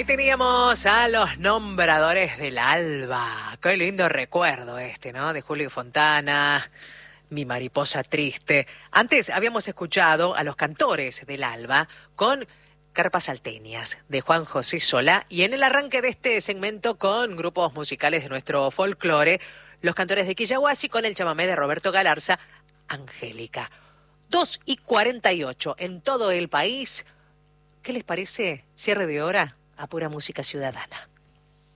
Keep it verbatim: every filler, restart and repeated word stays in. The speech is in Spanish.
Ahí teníamos a los Nombradores del Alba. Qué lindo recuerdo este, ¿no? De Julio Fontana, Mi mariposa triste. Antes habíamos escuchado a los Cantores del Alba con Carpas Salteñas de Juan José Solá, y en el arranque de este segmento con grupos musicales de nuestro folclore, los Cantores de Quillahuasi con el chamamé de Roberto Galarza, Angélica. dos y cuarenta y ocho en todo el país. ¿Qué les parece? Cierre de hora a pura música ciudadana.